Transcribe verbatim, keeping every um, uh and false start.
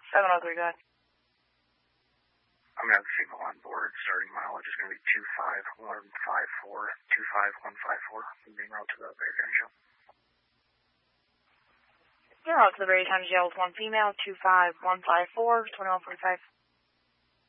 seven oh three, go ahead. I'm going to have the signal on board. Starting mileage is going to be two five one five four, two five one five four. Being route to the Berry County Jail. You're out to the Berry County Jail with one female, two five one five four, twenty-one forty-five.